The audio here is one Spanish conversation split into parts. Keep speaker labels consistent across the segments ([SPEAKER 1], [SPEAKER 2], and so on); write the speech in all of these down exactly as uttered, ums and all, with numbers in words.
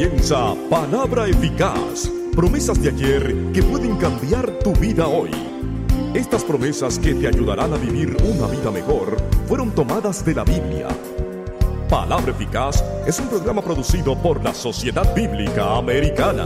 [SPEAKER 1] Comienza Palabra Eficaz, promesas de ayer que pueden cambiar tu vida hoy. Estas promesas que te ayudarán a vivir una vida mejor fueron tomadas de la Biblia. Palabra Eficaz es un programa producido por la Sociedad Bíblica Americana.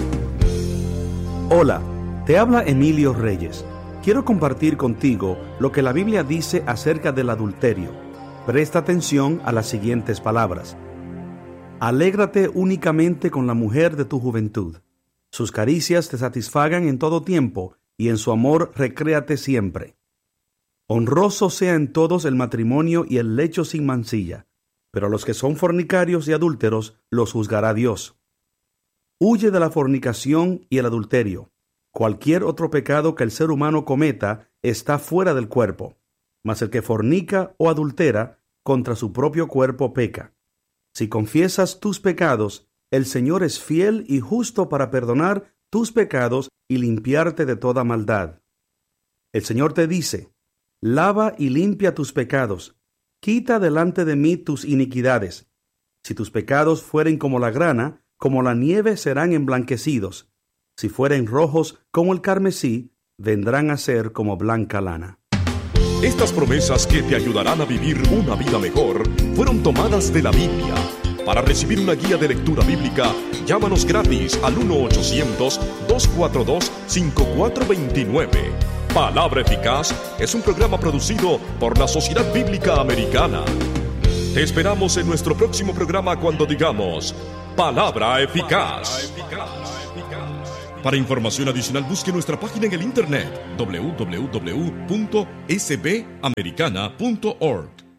[SPEAKER 2] Hola, te habla Emilio Reyes. Quiero compartir contigo lo que la Biblia dice acerca del adulterio. Presta atención a las siguientes palabras. Alégrate únicamente con la mujer de tu juventud. Sus caricias te satisfagan en todo tiempo, y en su amor recréate siempre. Honroso sea en todos el matrimonio y el lecho sin mancilla, pero a los que son fornicarios y adúlteros los juzgará Dios. Huye de la fornicación y el adulterio. Cualquier otro pecado que el ser humano cometa está fuera del cuerpo, mas el que fornica o adultera contra su propio cuerpo peca. Si confiesas tus pecados, el Señor es fiel y justo para perdonar tus pecados y limpiarte de toda maldad. El Señor te dice: lava y limpia tus pecados, quita delante de mí tus iniquidades. Si tus pecados fueren como la grana, como la nieve serán emblanquecidos. Si fueren rojos como el carmesí, vendrán a ser como blanca lana.
[SPEAKER 1] Estas promesas que te ayudarán a vivir una vida mejor fueron tomadas de la Biblia. Para recibir una guía de lectura bíblica, llámanos gratis al uno ochocientos, dos cuatro dos, cinco cuatro dos nueve. Palabra Eficaz es un programa producido por la Sociedad Bíblica Americana. Te esperamos en nuestro próximo programa cuando digamos Palabra Eficaz. Para información adicional, busque nuestra página en el internet doble u doble u doble u punto s b americana punto org.